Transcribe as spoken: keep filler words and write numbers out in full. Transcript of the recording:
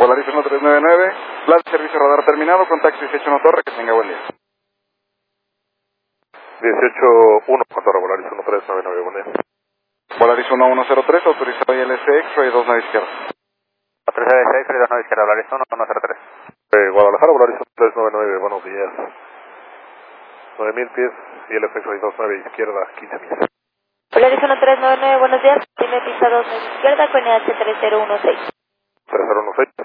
Volaris uno tres nueve nueve, plan de servicio radar terminado, contacto dieciocho uno Torre, que tenga buen día. dieciocho uno con Torre, Volaris uno tres nueve nueve, buen día. Volaris uno uno cero tres, autorizado I L C, X-Ray dos nueve izquierda. Autorizado I L C, X-Ray dos nueve izquierda, Volaris uno uno cero tres. Eh, Guadalajara, Volaris uno tres nueve nueve, buenos días. nueve mil pies, I L C X-Ray dos nueve izquierda, quince millas. Volaris uno tres nueve nueve, buenos días. Tiene pista dos nueve izquierda con E H tres cero uno seis. tres cero uno seis.